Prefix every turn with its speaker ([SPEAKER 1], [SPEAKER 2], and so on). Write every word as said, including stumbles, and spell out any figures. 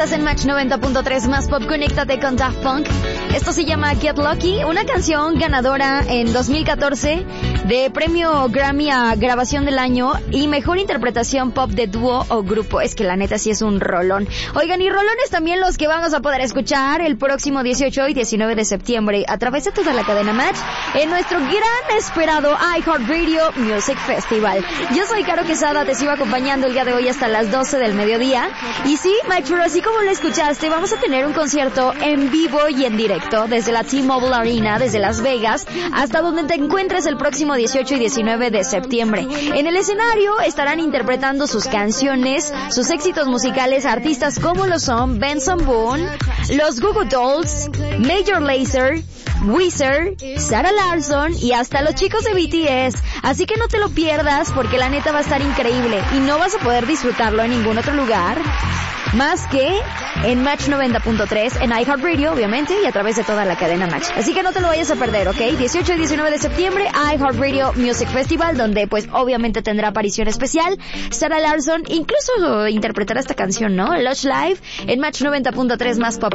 [SPEAKER 1] estás en Match noventa punto tres más pop. Conéctate con Daft Punk. Esto se llama Get Lucky, una canción ganadora en dos mil catorce de premio Grammy a grabación del año y mejor interpretación pop de dúo o grupo. Es que la neta sí es un rolón. Oigan, y rolones también los que vamos a poder escuchar el próximo dieciocho y diecinueve de septiembre a través de toda la cadena Match en nuestro gran esperado iHeartRadio Music Festival. Yo soy Caro Quesada, te sigo acompañando el día de hoy hasta las doce del mediodía. Y sí, Matchro, así como lo escuchaste, vamos a tener un concierto en vivo y en directo desde la T-Mobile Arena, desde Las Vegas, hasta donde te encuentres el próximo dieciocho y diecinueve de septiembre. En el escenario estarán interpretando sus canciones, sus éxitos musicales, artistas como lo son Benson Boone, los Goo Goo Dolls, Major Lazer, Weezer, Sarah Larsson y hasta los chicos de B T S. Así que no te lo pierdas porque la neta va a estar increíble y no vas a poder disfrutarlo en ningún otro lugar más que en Match noventa punto tres, en iHeartRadio, obviamente, y a través de toda la cadena Match. Así que no te lo vayas a perder, ¿ok? dieciocho y diecinueve de septiembre, iHeartRadio Music Festival, donde pues obviamente tendrá aparición especial Sarah Larsson, incluso interpretará esta canción, ¿no? Lush Live, en Match noventa punto tres más pop.